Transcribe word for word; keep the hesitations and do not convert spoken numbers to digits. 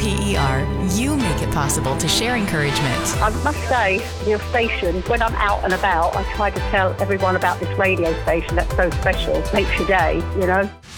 P E R, you make it possible to share encouragement. I must say, your station, when I'm out and about, I try to tell everyone about this radio station that's so special. Makes your day, you know.